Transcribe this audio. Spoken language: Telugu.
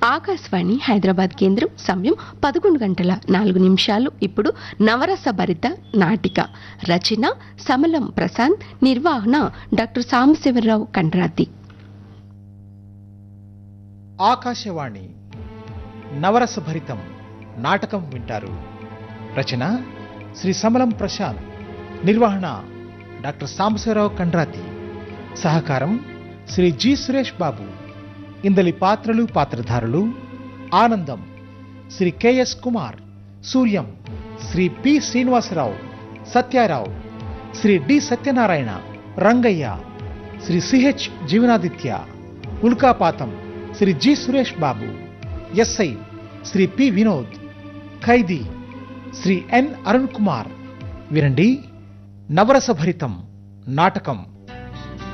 ఆకాశవాణి హైదరాబాద్ కేంద్రం సమయం 11:04. ఇప్పుడు నవరస భరిత నాటిక రచన సమలం ప్రశాంత్, నిర్వహణ డాక్టర్ సాంబశివరావు కండ్రాతి. ఆకాశవాణి నవరస భరితం నాటకం వింటారు. రచన శ్రీ సమలం ప్రశాంత్, నిర్వహణ డాక్టర్ సాంబశివరావు కండ్రాతి, సహకారం శ్రీ జి సురేష్ బాబు. ఇందలి పాత్రలు పాత్రధారులు: ఆనందం Shri K S Kumar, Suryam Shri P Srinivasarao, Satyarao Shri D Satyanarayana, Rangayya Shri CH Jeevanaditya, ఉల్కాపాతం Shri G Suresh Babu, SI Shri P Vinod, ఖైదీ శ్రీ ఎన్ అరుణ్ కుమార్. వినండి నవరస భరితం నాటకం.